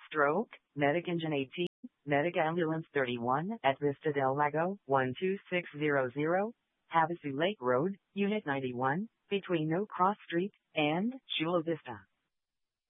Stroke, Medic Engine 18, Medic Ambulance 31 at Vista del Lago, 12600, Havasu Lake Road, Unit 91, between No Cross Street and Chula Vista.